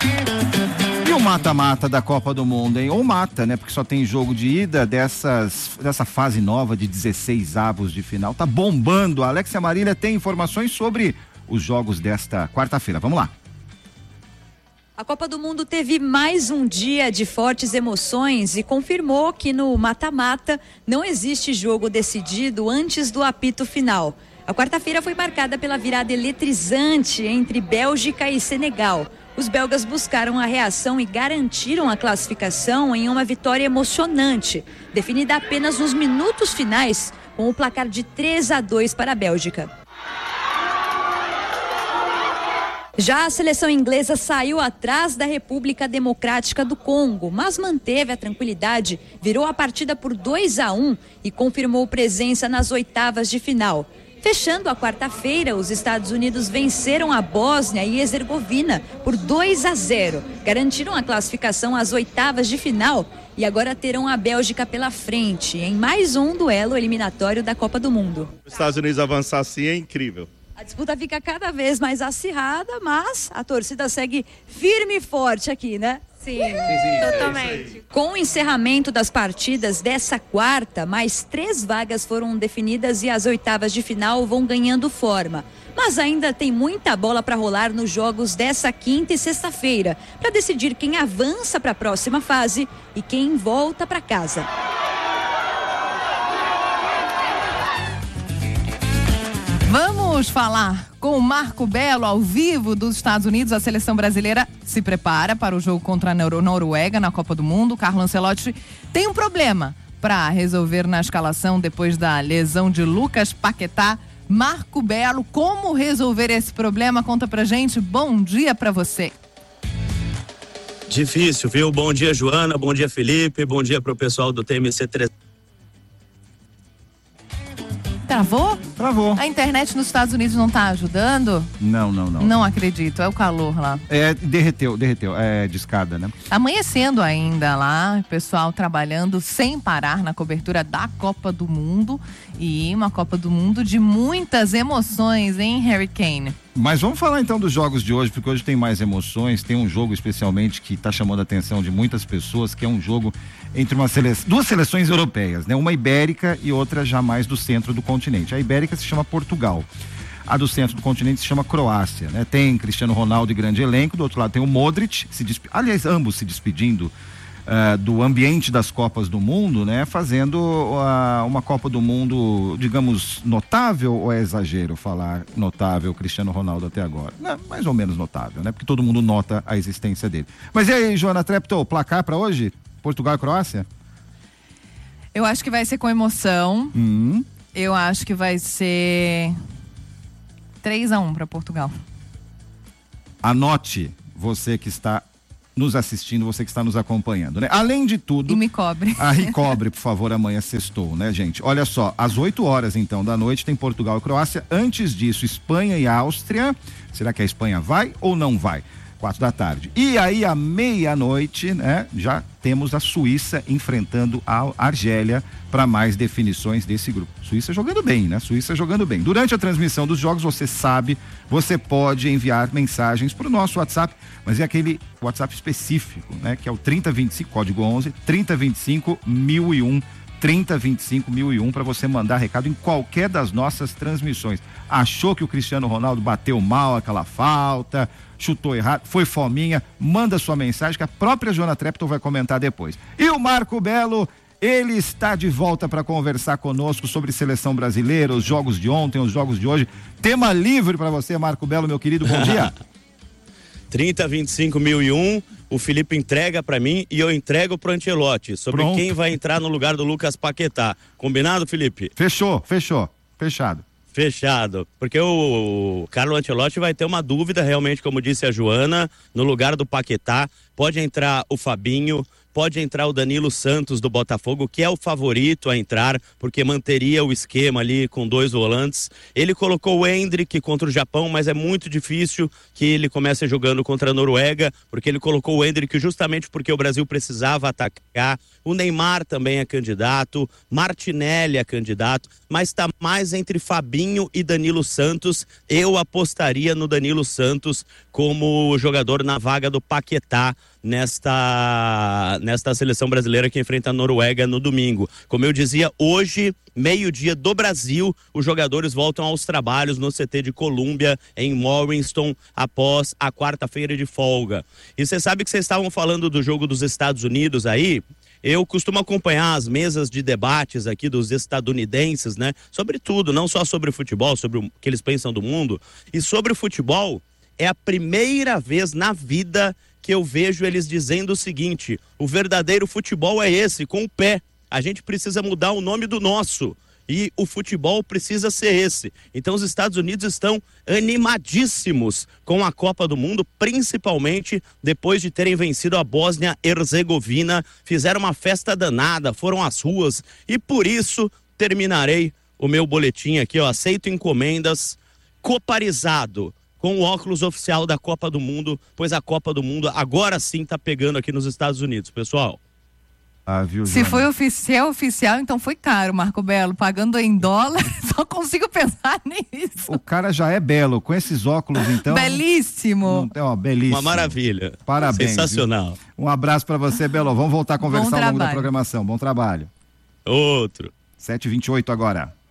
E o mata-mata da Copa do Mundo, hein? Ou mata, né? Porque só tem jogo de ida dessa fase nova de 16 avos de final. Tá bombando. A Alexia Marília tem informações sobre os jogos desta quarta-feira. Vamos lá. A Copa do Mundo teve mais um dia de fortes emoções e confirmou que no mata-mata não existe jogo decidido antes do apito final. A quarta-feira foi marcada pela virada eletrizante entre Bélgica e Senegal. Os belgas buscaram a reação e garantiram a classificação em uma vitória emocionante, definida apenas nos minutos finais, com o placar de 3-2 para a Bélgica. Já a seleção inglesa saiu atrás da República Democrática do Congo, mas manteve a tranquilidade, virou a partida por 2-1 e confirmou presença nas oitavas de final. Fechando a quarta-feira, os Estados Unidos venceram a Bósnia e Herzegovina por 2-0. Garantiram a classificação às oitavas de final e agora terão a Bélgica pela frente, em mais um duelo eliminatório da Copa do Mundo. Os Estados Unidos avançar assim é incrível. A disputa fica cada vez mais acirrada, mas a torcida segue firme e forte aqui, né? Sim, totalmente. Com o encerramento das partidas dessa quarta, mais 3 vagas foram definidas e as oitavas de final vão ganhando forma. Mas ainda tem muita bola para rolar nos jogos dessa quinta e sexta-feira, para decidir quem avança para a próxima fase e quem volta para casa. Vamos falar com o Marco Belo ao vivo dos Estados Unidos. A seleção brasileira se prepara para o jogo contra a Noruega na Copa do Mundo. Carlo Ancelotti tem um problema para resolver na escalação depois da lesão de Lucas Paquetá. Marco Belo, como resolver esse problema? Conta pra gente. Bom dia pra você. Difícil, viu? Bom dia, Joana. Bom dia, Felipe. Bom dia pro pessoal do TMC 3. Travou? Travou. A internet nos Estados Unidos não tá ajudando? Não. Não acredito, é o calor lá. Derreteu, é de escada, né? Amanhecendo ainda lá, o pessoal trabalhando sem parar na cobertura da Copa do Mundo. E uma Copa do Mundo de muitas emoções, hein, Harry Kane? Mas vamos falar então dos jogos de hoje, porque hoje tem mais emoções. Tem um jogo especialmente que está chamando a atenção de muitas pessoas, que é um jogo entre duas seleções europeias, né? Uma ibérica e outra já mais do centro do continente. A ibérica se chama Portugal. A do centro do continente se chama Croácia, né? Tem Cristiano Ronaldo e grande elenco, do outro lado tem o Modric, aliás, ambos se despedindo do ambiente das Copas do Mundo, né? Fazendo uma Copa do Mundo, digamos, notável, ou é exagero falar notável Cristiano Ronaldo até agora? Não, mais ou menos notável, né? Porque todo mundo nota a existência dele. Mas e aí, Joana Treptow, placar para hoje? Portugal e Croácia? Eu acho que vai ser com emoção. Eu acho que vai ser 3-1 para Portugal. Anote, você que está nos assistindo, você que está nos acompanhando, né? Além de tudo... E me cobre. Me cobre, por favor, amanhã sextou, né, gente? Olha só, às 8 horas, então, da noite, tem Portugal e Croácia. Antes disso, Espanha e Áustria. Será que a Espanha vai ou não vai? 4 da tarde. E aí, à meia-noite, né, já temos a Suíça enfrentando a Argélia para mais definições desse grupo. Suíça jogando bem, né? Suíça jogando bem. Durante a transmissão dos jogos, você sabe, você pode enviar mensagens para o nosso WhatsApp, mas é aquele WhatsApp específico, né? Que é o 3025, código 11, 3025 1001. 3025 1001 para você mandar recado em qualquer das nossas transmissões. Achou que o Cristiano Ronaldo bateu mal aquela falta, chutou errado, foi fominha, manda sua mensagem que a própria Joana Treptow vai comentar depois. E o Marco Belo, ele está de volta para conversar conosco sobre seleção brasileira, os jogos de ontem, os jogos de hoje. Tema livre para você, Marco Belo, meu querido, bom dia. 3025 1001. O Felipe entrega pra mim e eu entrego pro Ancelotti sobre Pronto. Quem vai entrar no lugar do Lucas Paquetá. Combinado, Felipe? Fechado. Fechado, porque o Carlo Ancelotti vai ter uma dúvida realmente, como disse a Joana, no lugar do Paquetá. pode entrar o Fabinho, pode entrar o Danilo Santos do Botafogo, que é o favorito a entrar, porque manteria o esquema ali com 2 volantes. Ele colocou o Endrick contra o Japão, mas é muito difícil que ele comece jogando contra a Noruega, porque ele colocou o Endrick justamente porque o Brasil precisava atacar. O Neymar também é candidato, Martinelli é candidato, mas está mais entre Fabinho e Danilo Santos. Eu apostaria no Danilo Santos como jogador na vaga do Paquetá nesta seleção brasileira que enfrenta a Noruega no domingo. Como eu dizia, hoje, meio-dia do Brasil, os jogadores voltam aos trabalhos no CT de Colômbia, em Morriston, após a quarta-feira de folga. E você sabe que vocês estavam falando do jogo dos Estados Unidos aí? Eu costumo acompanhar as mesas de debates aqui dos estadunidenses, né? Sobre tudo, não só sobre o futebol, sobre o que eles pensam do mundo. E sobre o futebol, é a primeira vez na vida que eu vejo eles dizendo o seguinte: o verdadeiro futebol é esse, com o pé. A gente precisa mudar o nome do nosso. E o futebol precisa ser esse. Então os Estados Unidos estão animadíssimos com a Copa do Mundo, principalmente depois de terem vencido a Bósnia-Herzegovina. Fizeram uma festa danada, foram às ruas. E por isso terminarei o meu boletim aqui, ó. Aceito encomendas, coparizado, com o óculos oficial da Copa do Mundo, pois a Copa do Mundo agora sim está pegando aqui nos Estados Unidos, pessoal. Viu, se foi oficial, então foi caro, Marco Belo. Pagando em dólar, só consigo pensar nisso. O cara já é belo, com esses óculos, então. Belíssimo. Belíssimo. Uma maravilha. Parabéns. Sensacional. Viu? Um abraço pra você, Belo. Vamos voltar a conversar ao longo da programação. Bom trabalho. Outro. 7h28 agora.